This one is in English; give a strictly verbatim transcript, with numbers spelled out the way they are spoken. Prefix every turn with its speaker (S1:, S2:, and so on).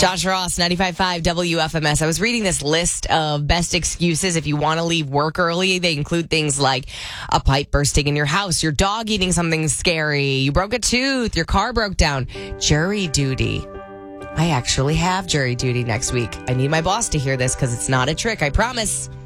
S1: Josh Ross, ninety-five point five W F M S. I was reading this list of best excuses if you want to leave work early. They include things like a pipe bursting in your house, your dog eating something scary, you broke a tooth, your car broke down, jury duty. I actually have jury duty next week. I need my boss to hear this because it's not a trick, I promise.